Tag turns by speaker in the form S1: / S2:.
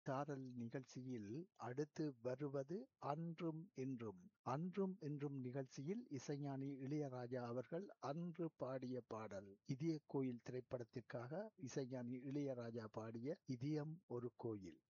S1: சாரல் நிகழ்ச்சியில் அடுத்து வருவது அன்றும் இன்றும். அன்றும் இன்றும் நிகழ்ச்சியில் இசைஞானி இளையராஜா அவர்கள் அன்று பாடிய பாடல். இதய கோயில் திரைப்படத்திற்காக இசைஞானி இளையராஜா பாடிய இதயம் ஒரு கோயில்.